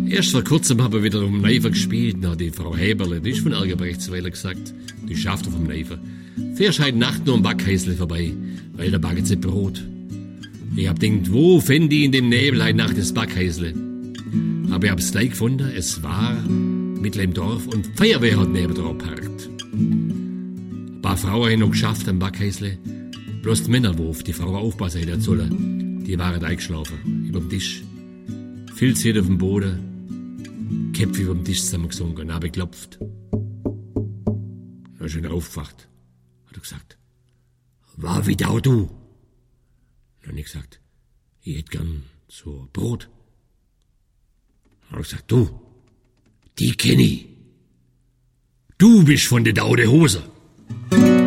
Erst vor kurzem haben wir wieder um Neifer gespielt. Na, die Frau Häberle, die ist von Ergebrechtsweiler gesagt. Die schafft auf dem Neifer. Fährst heute Nacht nur am Backhäusle vorbei, weil da backen sie Brot. Ich hab gedacht, wo fänd ich in dem Nebel heute Nacht das Backhäusle? Aber ich hab's gleich gefunden, es war mitten im Dorf und die Feuerwehr hat neben drauf geparkt. Ein paar Frauen haben noch geschafft am Backhäusle. Bloß die Männer, wo auf die Frau aufpassen hätten sollen, die waren eingeschlafen, über dem Tisch. Filzhüte auf dem Boden, Köpfe über dem Tisch zusammengesunken, habe geklopft. Dann ist er aufgewacht, hat er gesagt, war wieder auch du? Dann habe ich gesagt, ich hätte gern so Brot. Dann hat er gesagt, du, die kenn ich. Du bist von der Daude Hose.